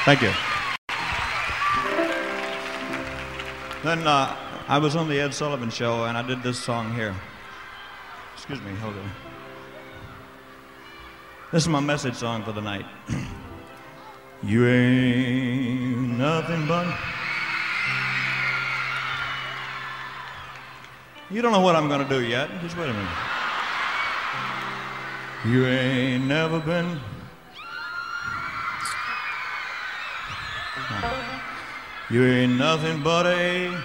Thank you. Then I was on the Ed Sullivan Show, and I did this song here. Excuse me, hold on. This is my message song for the night. You ain't nothing but... You don't know what I'm gonna do yet. Just wait a minute. You ain't never been... You ain't nothing but a...